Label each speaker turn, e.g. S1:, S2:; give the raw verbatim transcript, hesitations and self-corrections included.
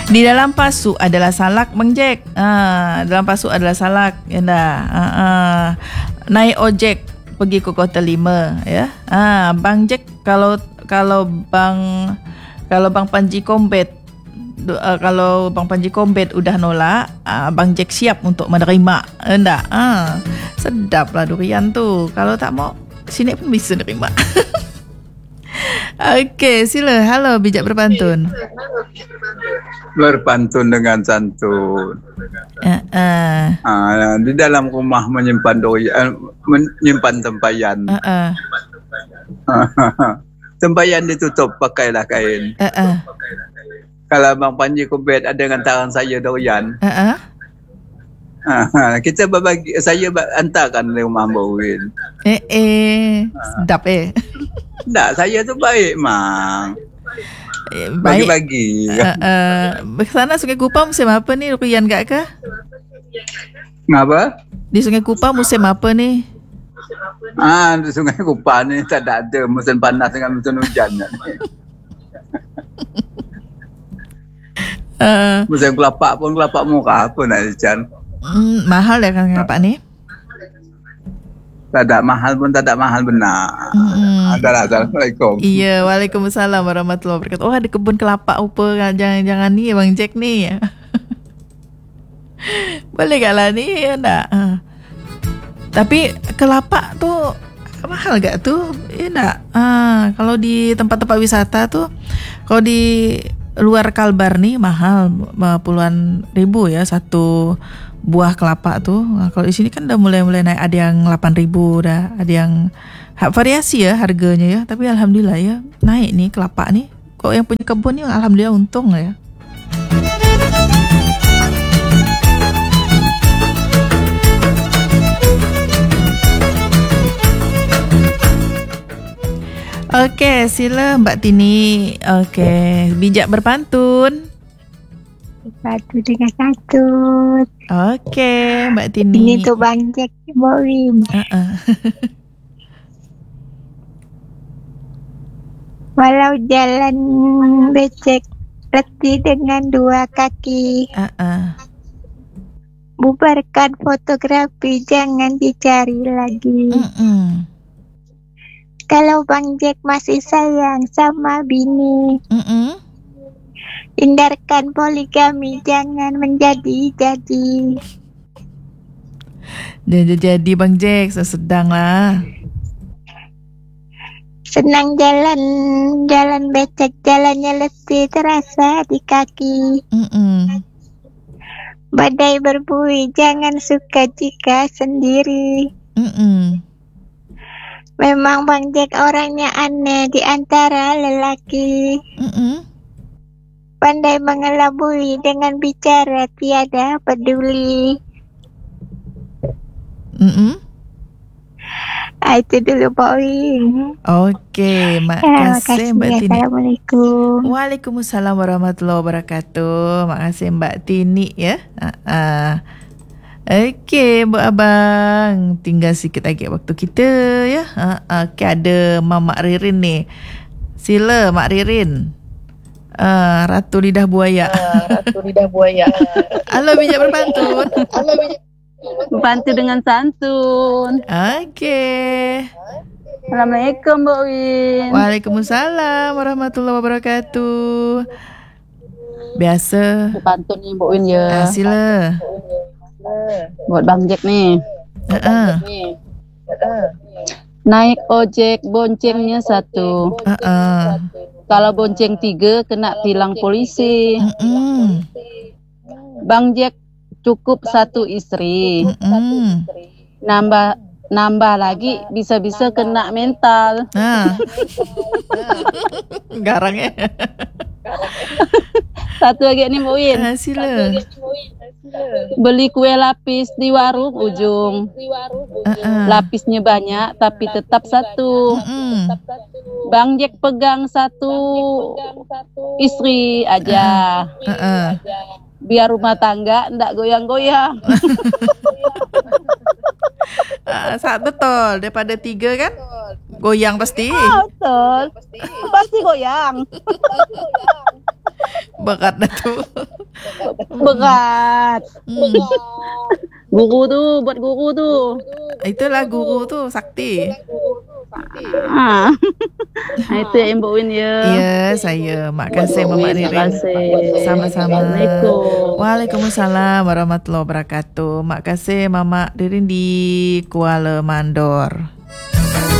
S1: Di dalam pasu adalah salak, Bang Jack. Ah, dalam pasu adalah salak. Ya dah. Ah, ah. Naik ojek pergi ke Kota Lima, ya. Ah, Bang Jack kalau kalau Bang kalau Bang Panji Kombet uh, kalau Bang Panji Kombet udah nolak, uh, Bang Jack siap untuk menerima. Enggak. Ah, sedaplah durian tu. Kalau tak mau, sini pun bisa nerima. Okey, sila. Halo, bijak berpantun.
S2: Berpantun dengan santun.
S1: Uh, uh.
S2: Ah, di dalam rumah menyimpan durian, menyimpan tempayan.
S1: Uh, uh.
S2: Tempayan ditutup pakailah kain.
S1: Uh, uh.
S2: Kalau Bang Panji Kubet ada dengan tangan saya durian.
S1: Uh, uh.
S2: Ah, kita berbagi, saya hantarkan di rumah Bawin.
S1: Eh eh, sedap eh.
S2: Tak, saya tu baik, Mang.
S1: Eh, baik.
S2: Bagi-bagi.
S1: Uh, uh, ke sana Sungai Kupang musim apa ni? Durian gak ke?
S2: Ngapa?
S1: Di Sungai Kupang musim apa ni?
S2: Ah, di Sungai Kupang ni tak ada, ada musim panas dengan musim hujan.
S1: uh,
S2: musim kelapa pun kelapa murah apa nak hujan.
S1: Hmm, mahal ya kan kelapa ni?
S2: Tak ada mahal pun tak ada mahal benar. Hmm. Adalah. Assalamualaikum.
S1: Iya, waalaikumsalam warahmatullahi wabarakatuh. Oh, ada kebun kelapa apa? Jangan-jangan ni Bang Jack ni. Boleh gak lah ni? Ya tak? Uh. Tapi kelapa tu mahal gak tu? Ya tak? Uh, kalau di tempat-tempat wisata tu, kalau di luar Kalbar ni mahal, puluhan ribu ya satu buah kelapa tu. Nah, kalau di sini kan dah mulai-mulai naik, ada yang lapan ribu dah, ada yang variasi ya harganya ya. Tapi alhamdulillah ya naik nih kelapa nih. Kok yang punya kebun ni alhamdulillah untung lah ya. Okey, sila Mbak Tini. Okey, bijak berpantun.
S3: Satu dengan satu.
S1: Okey, Mbak Tini.
S3: Ini tu Bang Jack Borim.
S1: Uh-uh.
S3: Walau jalan becek, letih dengan dua kaki.
S1: Uh-uh.
S3: Bubarkan fotografi, jangan dicari lagi.
S1: Uh-uh.
S3: Kalau Bang Jack masih sayang sama bini,
S1: uh-uh.
S3: hindarkan poligami, jangan menjadi-jadi.
S1: Jadi-jadi Bang Jack, sedang lah.
S3: Senang jalan, jalan becek, jalannya letih terasa di kaki.
S1: Mm-mm.
S3: Badai berbuih, jangan suka jika sendiri.
S1: Mm-mm.
S3: Memang Bang Jack orangnya aneh di antara lelaki.
S1: Mm-mm.
S3: Pandai mengelabui dengan bicara tiada peduli.
S1: Mm-mm.
S3: Ah, itu dulu Pak Wing.
S1: Okey, makasih Mbak Tini.
S3: Assalamualaikum.
S1: Waalaikumsalam warahmatullahi wabarakatuh. Makasih Mbak Tini ya. Uh-uh. Okey, Mbak Abang. Tinggal sikit lagi waktu kita ya. Uh-uh. Okey, ada Mak Ririn ni. Sila Mak Ririn. Uh, Ratu Lidah Buaya.
S4: Uh, Ratu Lidah Buaya.
S1: Halo bijak berpantun.
S4: Halo bijak berpantun dengan santun.
S1: Okey.
S4: Assalamualaikum Mbak Win.
S1: Waalaikumsalam warahmatullahi wabarakatuh. Biasa.
S4: Berpantun ni Mbak Win ya.
S1: Ah, sila.
S4: Buat Bang Jack ni.
S1: Uh-uh.
S4: Naik ojek boncengnya satu.
S1: Uh-uh.
S4: Kalau bonceng tiga kena tilang polisi.
S1: Uh-uh.
S4: Bang Jack cukup satu istri.
S1: Uh-uh.
S4: Nambah nambah lagi bisa-bisa kena mental.
S1: Ah. Garang eh.
S4: Satu lagi ni Mbak Win.
S1: Ah, sila.
S4: Beli kue lapis di warung ujung.
S1: Uh-uh.
S4: Lapisnya banyak tapi tetap satu.
S1: Uh-uh.
S4: Bang Jack pegang satu istri aja.
S1: Uh-uh.
S4: Biar rumah tangga ndak goyang-goyang.
S1: Uh, saat betul daripada tiga kan goyang pasti.
S4: Ah, betul. Pasti goyang.
S1: Bakat dah tu.
S4: Berat.
S1: Hmm.
S4: Guru tu, buat guru tu.
S1: Itulah guru tu, Sakti.
S4: Ha. Itu yang Mbak Win ya.
S1: Ya, saya. Mak kasih Mama
S4: Terima
S1: Ririn.
S4: kasih.
S1: Sama-sama.
S4: Assalamualaikum.
S1: Waalaikumsalam warahmatullahi wabarakatuh. Mak kasih Mama Ririn di Kuala Mandor.